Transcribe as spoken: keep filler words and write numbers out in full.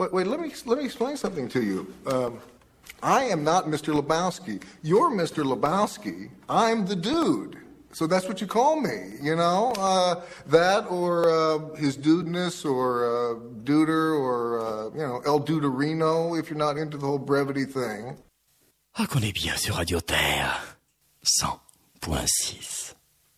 Wait, wait, let me, let me explain something to you. Um, I am not Mister Lebowski. You're Mister Lebowski. I'm the dude. So that's what you call me, you know? Uh, that or uh, his dudeness or uh, duder or, uh, you know, El Duderino if you're not into the whole brevity thing. Ah, qu'on est bien sur Radio Terre. cent point six.